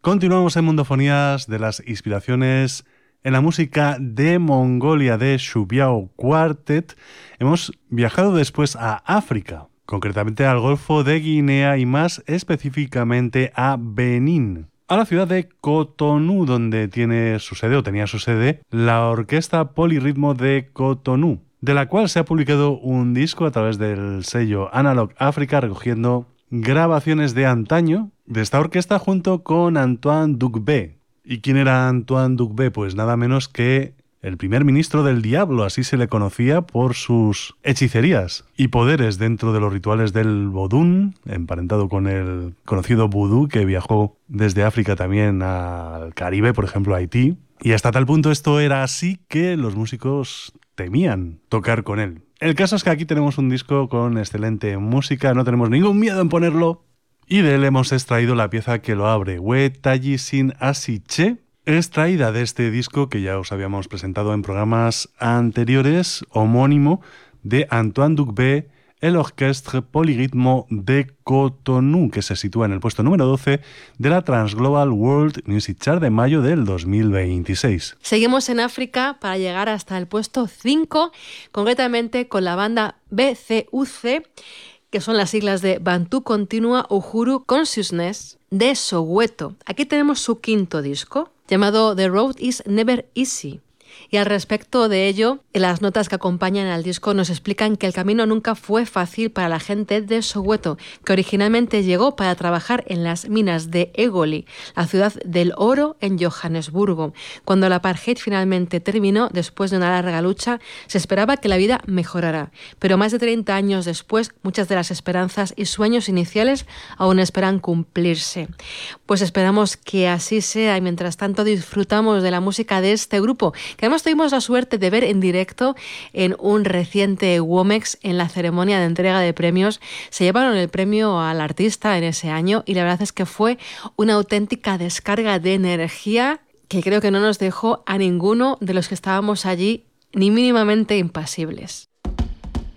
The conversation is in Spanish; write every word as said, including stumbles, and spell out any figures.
Continuamos en Mundofonías de las inspiraciones en la música de Mongolia de Shubiao Quartet. Hemos viajado después a África, concretamente al Golfo de Guinea y más específicamente a Benín, a la ciudad de Cotonú, donde tiene su sede o tenía su sede la Orquesta Polirritmo de Cotonú, de la cual se ha publicado un disco a través del sello Analog Africa, recogiendo grabaciones de antaño de esta orquesta junto con Antoine Dugbe. ¿Y quién era Antoine Dugbe? Pues nada menos que el primer ministro del diablo, así se le conocía por sus hechicerías y poderes dentro de los rituales del vodún, emparentado con el conocido vudú que viajó desde África también al Caribe, por ejemplo a Haití. Y hasta tal punto esto era así que los músicos temían tocar con él. El caso es que aquí tenemos un disco con excelente música, no tenemos ningún miedo en ponerlo, y de él hemos extraído la pieza que lo abre, We Tayi Sin Asiche, extraída de este disco que ya os habíamos presentado en programas anteriores, homónimo, de Antoine Dugbe, el Orchestre Polyrhythme de Cotonú, que se sitúa en el puesto número doce de la Transglobal World Music Chart de mayo del dos mil veintiséis. Seguimos en África para llegar hasta el puesto cinco, concretamente con la banda B C U C, que son las siglas de Bantu Continua Uhuru Consciousness de Soweto. Aquí tenemos su quinto disco, llamado The Road is Never Easy. Y al respecto de ello, las notas que acompañan al disco nos explican que el camino nunca fue fácil para la gente de Soweto, que originalmente llegó para trabajar en las minas de Egoli, la ciudad del oro en Johannesburgo. Cuando el apartheid finalmente terminó, después de una larga lucha, se esperaba que la vida mejorara. Pero más de treinta años después, muchas de las esperanzas y sueños iniciales aún esperan cumplirse. Pues esperamos que así sea y mientras tanto disfrutamos de la música de este grupo, que además tuvimos la suerte de ver en directo en un reciente Womex en la ceremonia de entrega de premios. Se llevaron el premio al artista en ese año y la verdad es que fue una auténtica descarga de energía que creo que no nos dejó a ninguno de los que estábamos allí ni mínimamente impasibles.